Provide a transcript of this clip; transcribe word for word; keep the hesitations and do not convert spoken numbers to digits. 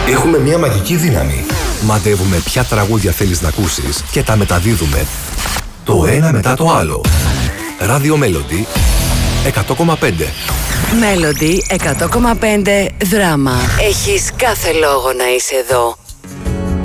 Έχουμε μια μαγική δύναμη. Μαντεύουμε ποια τραγούδια θέλεις να ακούσεις και τα μεταδίδουμε το ένα μετά το άλλο. Radio Melody εκατό κόμμα πέντε. Melody εκατό κόμμα πέντε δράμα. Έχεις κάθε λόγο να είσαι εδώ.